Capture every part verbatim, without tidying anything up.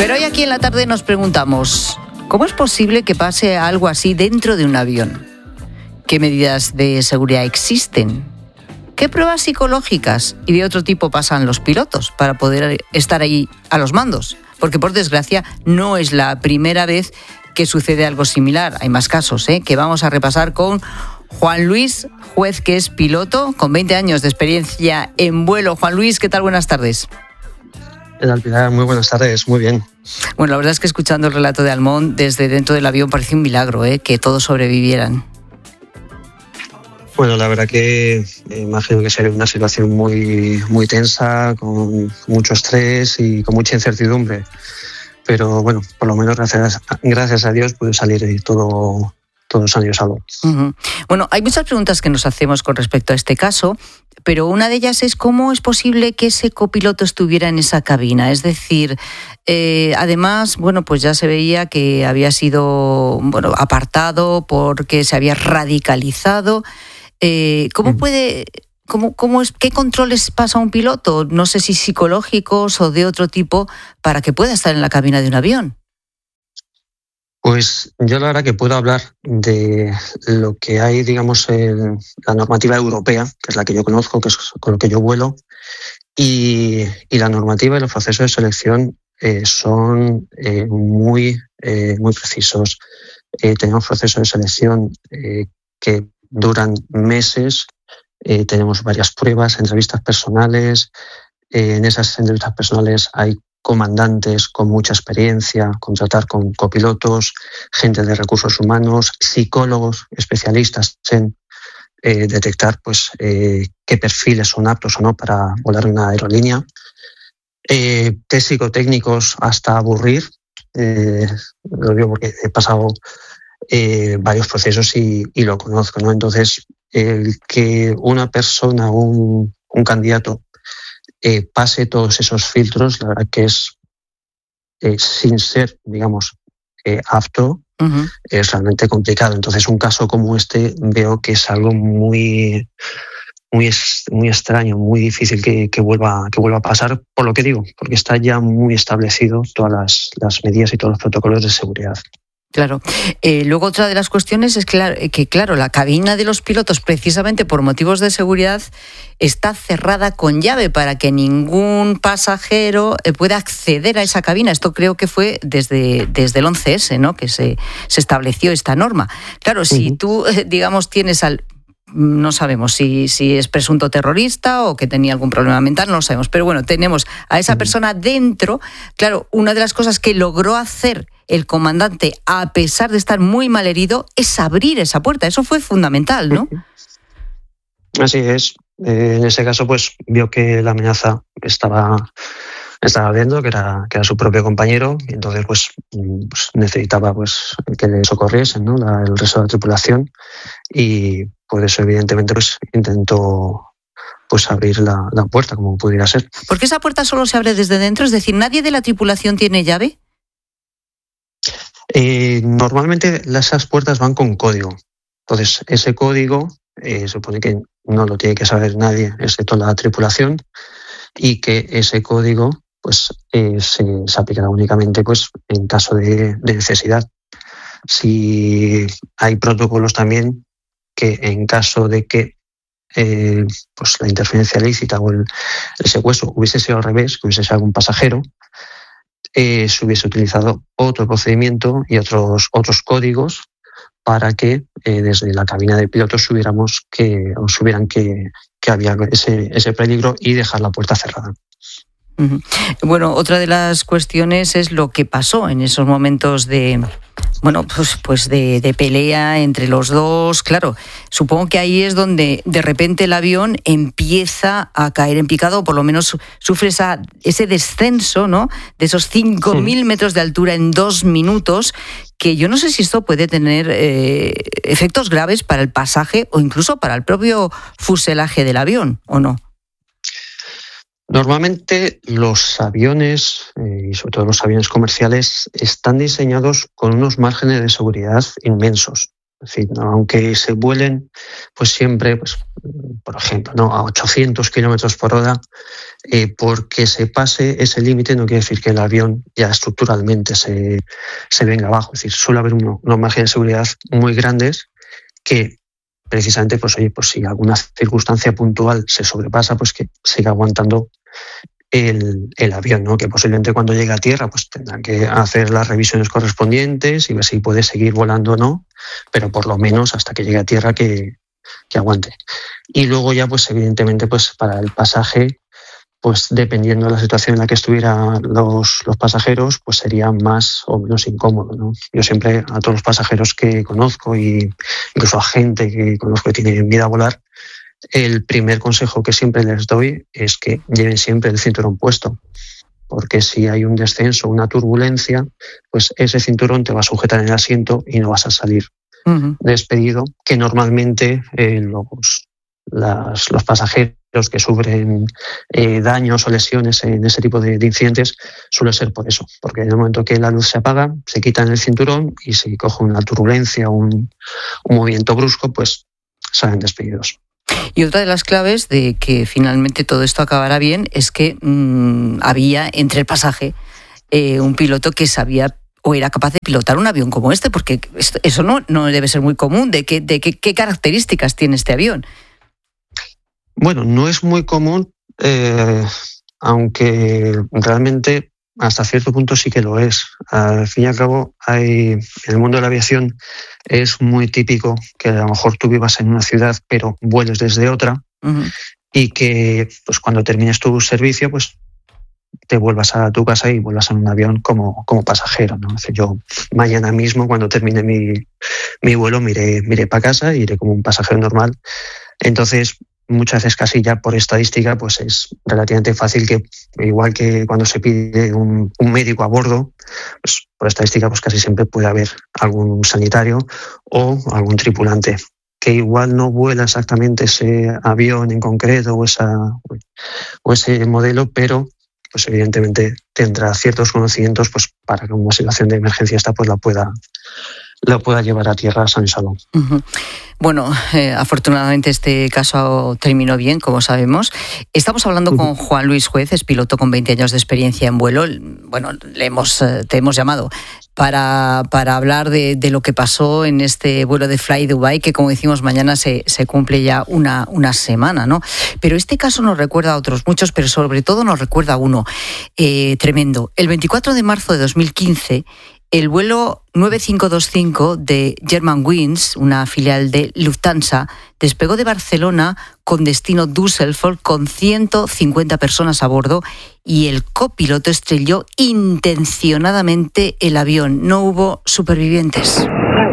Pero hoy aquí en la tarde nos preguntamos, ¿cómo es posible que pase algo así dentro de un avión? ¿Qué medidas de seguridad existen? ¿Qué pruebas psicológicas y de otro tipo pasan los pilotos para poder estar ahí a los mandos? Porque, por desgracia, no es la primera vez que sucede algo similar. Hay más casos, ¿eh?, que vamos a repasar con Juan Luis Juez, que es piloto con veinte años de experiencia en vuelo. Juan Luis, ¿qué tal? Buenas tardes. ¿Qué tal, Pilar? Muy buenas tardes, muy bien. Bueno, la verdad es que escuchando el relato de Almón desde dentro del avión parecía un milagro, ¿eh?, que todos sobrevivieran. Bueno, la verdad que eh, imagino que sería una situación muy, muy tensa, con mucho estrés y con mucha incertidumbre. Pero bueno, por lo menos gracias, gracias a Dios pude salir todo, todo sano y salvo. Uh-huh. Bueno, hay muchas preguntas que nos hacemos con respecto a este caso, pero una de ellas es cómo es posible que ese copiloto estuviera en esa cabina. Es decir, eh, además, bueno, pues ya se veía que había sido, bueno, apartado porque se había radicalizado. Eh, ¿Cómo puede, cómo, cómo es, qué controles pasa un piloto? No sé si psicológicos o de otro tipo para que pueda estar en la cabina de un avión. Pues yo la verdad que puedo hablar de lo que hay, digamos, en la normativa europea, que es la que yo conozco, que es con lo que yo vuelo, y, y la normativa y los procesos de selección eh, son eh, muy, eh, muy precisos. Eh, tenemos procesos de selección eh, que duran meses, eh, tenemos varias pruebas, entrevistas personales. Eh, en esas entrevistas personales hay comandantes con mucha experiencia, contratar con copilotos, gente de recursos humanos, psicólogos especialistas en eh, detectar pues, eh, qué perfiles son aptos o no para volar una aerolínea. Eh, test psicotécnicos hasta aburrir, eh, lo digo porque he pasado Eh, varios procesos y, y lo conozco, ¿no? Entonces, el que una persona, un, un candidato, eh, pase todos esos filtros, la verdad que es, eh, sin ser, digamos, eh, apto, uh-huh. es realmente complicado. Entonces, un caso como este veo que es algo muy, muy, muy extraño, muy difícil que, que, vuelva, que vuelva a pasar, por lo que digo, porque está ya muy establecido todas las, las medidas y todos los protocolos de seguridad. Claro. Eh, luego otra de las cuestiones es que, que, claro, la cabina de los pilotos, precisamente por motivos de seguridad, está cerrada con llave para que ningún pasajero pueda acceder a esa cabina. Esto creo que fue desde, desde el once ese, ¿no?, que se, se estableció esta norma. Claro, si uh-huh. tú, digamos, tienes al... No sabemos si, si es presunto terrorista o que tenía algún problema mental, no lo sabemos. Pero bueno, tenemos a esa persona dentro. Claro, una de las cosas que logró hacer el comandante, a pesar de estar muy mal herido, es abrir esa puerta. Eso fue fundamental, ¿no? Así es. Eh, en ese caso, pues vio que la amenaza estaba, estaba viendo, que era, que era su propio compañero, y entonces pues, pues necesitaba pues que le socorriesen, ¿no?, la, el resto de la tripulación, y por eso evidentemente pues intentó pues abrir la, la puerta como pudiera ser. ¿Por qué esa puerta solo se abre desde dentro? Es decir, ¿nadie de la tripulación tiene llave? Eh, normalmente esas puertas van con código. Entonces ese código eh, se supone que no lo tiene que saber nadie excepto la tripulación, y que ese código pues eh, se, se aplicará únicamente pues en caso de, de necesidad. Si hay protocolos también que en caso de que eh, pues la interferencia ilícita o el, el secuestro hubiese sido al revés, que hubiese sido algún pasajero, eh, se hubiese utilizado otro procedimiento y otros, otros códigos para que eh, desde la cabina de pilotos supiéramos que, o supieran que, que había ese, ese peligro y dejar la puerta cerrada. Uh-huh. Bueno, otra de las cuestiones es lo que pasó en esos momentos de, bueno, pues, pues de, de pelea entre los dos. Claro, supongo que ahí es donde de repente el avión empieza a caer en picado, o por lo menos sufre esa, ese descenso, ¿no?, de esos cinco mil sí. metros de altura en dos minutos, que yo no sé si esto puede tener eh, efectos graves para el pasaje o incluso para el propio fuselaje del avión, ¿o no? Normalmente los aviones, eh, y sobre todo los aviones comerciales, están diseñados con unos márgenes de seguridad inmensos. Es decir, ¿no? Aunque se vuelen, pues siempre, pues, por ejemplo, ¿no? a ochocientos kilómetros por hora, eh, porque se pase ese límite no quiere decir que el avión ya estructuralmente se, se venga abajo. Es decir, suele haber uno, unos márgenes de seguridad muy grandes que precisamente, pues oye, pues si alguna circunstancia puntual se sobrepasa, pues que siga aguantando el, el avión, ¿no? Que posiblemente cuando llegue a tierra pues tendrán que hacer las revisiones correspondientes y ver si puede seguir volando o no, pero por lo menos hasta que llegue a tierra que, que aguante. Y luego ya, pues evidentemente, pues para el pasaje, pues dependiendo de la situación en la que estuvieran los, los pasajeros, pues sería más o menos incómodo, ¿no? Yo siempre a todos los pasajeros que conozco y incluso a gente que conozco que tiene miedo a volar, el primer consejo que siempre les doy es que lleven siempre el cinturón puesto, porque si hay un descenso, una turbulencia, pues ese cinturón te va a sujetar en el asiento y no vas a salir uh-huh. despedido, que normalmente eh, los, las, los pasajeros que sufren eh, daños o lesiones en ese tipo de, de incidentes suele ser por eso, porque en el momento que la luz se apaga, se quitan el cinturón y si coge una turbulencia o un, un movimiento brusco, pues salen despedidos. Y otra de las claves de que finalmente todo esto acabará bien es que mmm, había entre el pasaje eh, un piloto que sabía o era capaz de pilotar un avión como este, porque esto, eso no, no debe ser muy común. ¿De, qué, de qué, qué características tiene este avión? Bueno, no es muy común, eh, aunque realmente hasta cierto punto sí que lo es. Al fin y al cabo, hay, en el mundo de la aviación es muy típico que a lo mejor tú vivas en una ciudad pero vueles desde otra uh-huh. y que pues cuando termines tu servicio pues te vuelvas a tu casa y vuelvas en un avión como, como pasajero, ¿no? O sea, yo mañana mismo cuando termine mi, mi vuelo me iré, me iré para casa e iré como un pasajero normal. Entonces muchas veces casi ya por estadística pues es relativamente fácil que, igual que cuando se pide un, un médico a bordo, pues por estadística pues casi siempre puede haber algún sanitario o algún tripulante que igual no vuela exactamente ese avión en concreto o, esa, o ese modelo, pero pues evidentemente tendrá ciertos conocimientos pues para que una situación de emergencia esta pues la pueda la pueda llevar a tierra sano y salvo. Uh-huh. Bueno, eh, afortunadamente este caso terminó bien, como sabemos. Estamos hablando uh-huh. con Juan Luis Juez, es piloto con veinte años de experiencia en vuelo. Bueno, le hemos, te hemos llamado para, para hablar de, de lo que pasó en este vuelo de Fly Dubai, que como decimos mañana se, se cumple ya una, una semana, ¿no? Pero este caso nos recuerda a otros muchos, pero sobre todo nos recuerda a uno eh, tremendo. El veinticuatro de marzo de dos mil quince, el vuelo nueve cinco dos cinco de Germanwings, una filial de Lufthansa, despegó de Barcelona con destino Düsseldorf con ciento cincuenta personas a bordo y el copiloto estrelló intencionadamente el avión. No hubo supervivientes.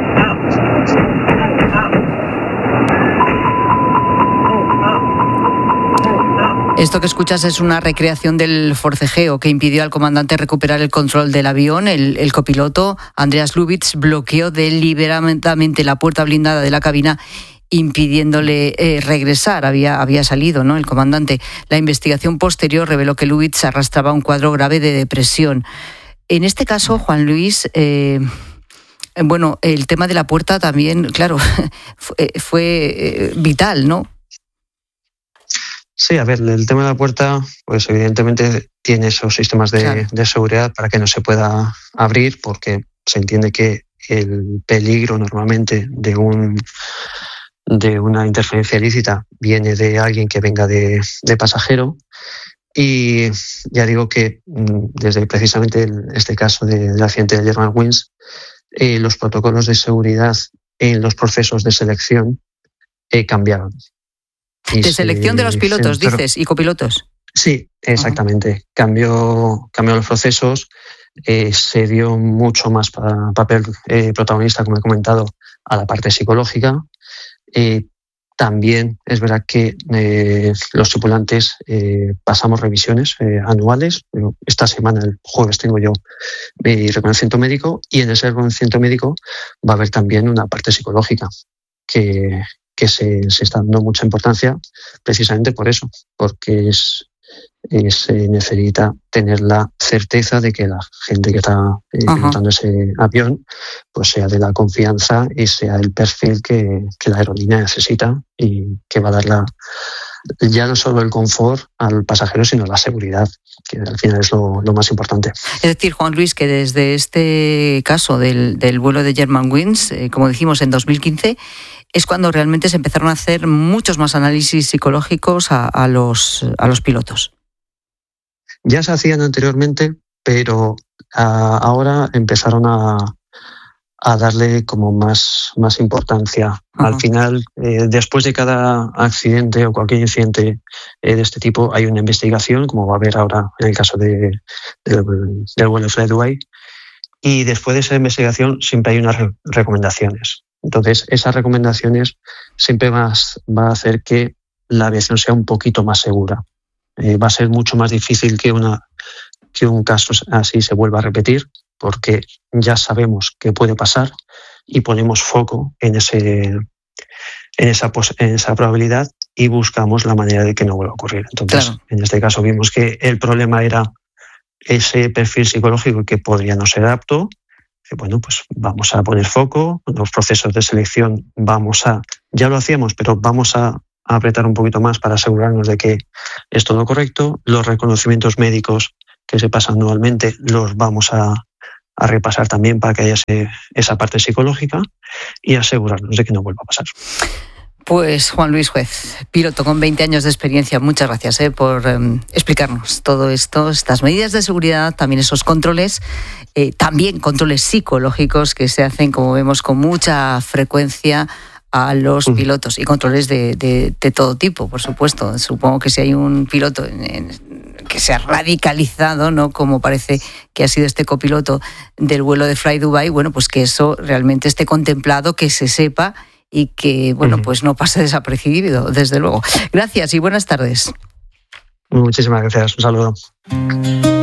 Esto que escuchas es una recreación del forcejeo que impidió al comandante recuperar el control del avión. El, el copiloto, Andreas Lubitz, bloqueó deliberadamente la puerta blindada de la cabina, impidiéndole eh, regresar. Había, había salido, ¿no?, el comandante. La investigación posterior reveló que Lubitz arrastraba un cuadro grave de depresión. En este caso, Juan Luis, eh, bueno, el tema de la puerta también, claro, fue, fue eh, vital, ¿no? Sí, a ver, el tema de la puerta, pues evidentemente tiene esos sistemas de, claro. de seguridad para que no se pueda abrir, porque se entiende que el peligro normalmente de un de una interferencia ilícita viene de alguien que venga de, de pasajero. Y ya digo que desde precisamente este caso de, del accidente de Germanwings, eh, los protocolos de seguridad en los procesos de selección eh, cambiaron. Y de selección de los pilotos, se, dices, y copilotos. Sí, exactamente. Uh-huh. Cambió, cambió los procesos, eh, se dio mucho más pa, papel eh, protagonista, como he comentado, a la parte psicológica. Eh, también es verdad que eh, los tripulantes eh, pasamos revisiones eh, anuales. Esta semana, el jueves, tengo yo mi reconocimiento médico y en ese reconocimiento médico va a haber también una parte psicológica que... que se, se está dando mucha importancia precisamente por eso, porque es, eh, se necesita tener la certeza de que la gente que está eh, pilotando ese avión pues sea de la confianza y sea el perfil que, que la aerolínea necesita y que va a dar la, ya no solo el confort al pasajero, sino la seguridad, que al final es lo, lo más importante. Es decir, Juan Luis, que desde este caso del, del vuelo de Germanwings, eh, como decimos en dos mil quince, es cuando realmente se empezaron a hacer muchos más análisis psicológicos a, a, los, a los pilotos. Ya se hacían anteriormente, pero a, ahora empezaron a, a darle como más, más importancia. Uh-huh. Al final, eh, después de cada accidente o cualquier incidente eh, de este tipo, hay una investigación, como va a haber ahora en el caso de, de, del vuelo FlyDubai, y después de esa investigación siempre hay unas re- recomendaciones. Entonces, esas recomendaciones siempre va a, va a hacer que la aviación sea un poquito más segura. Eh, va a ser mucho más difícil que, una, que un caso así se vuelva a repetir, porque ya sabemos qué puede pasar y ponemos foco en, ese, en, esa, en esa probabilidad y buscamos la manera de que no vuelva a ocurrir. Entonces, claro, en este caso vimos que el problema era ese perfil psicológico que podría no ser apto. Que, bueno, pues vamos a poner foco, los procesos de selección vamos a, ya lo hacíamos, pero vamos a a apretar un poquito más para asegurarnos de que es todo correcto. Los reconocimientos médicos que se pasan anualmente los vamos a, a repasar también para que haya ese, esa parte psicológica y asegurarnos de que no vuelva a pasar. Pues Juan Luis Juez, piloto con veinte años de experiencia, muchas gracias eh, por eh, explicarnos todo esto, estas medidas de seguridad, también esos controles, eh, también controles psicológicos que se hacen, como vemos, con mucha frecuencia a los pilotos y controles de, de, de todo tipo, por supuesto. Supongo que si hay un piloto en, en, que se ha radicalizado, ¿no?, como parece que ha sido este copiloto del vuelo de FlyDubai, bueno, pues que eso realmente esté contemplado, que se sepa y que, bueno, uh-huh. pues no pase desapercibido, desde luego. Gracias y buenas tardes. Muchísimas gracias. Un saludo.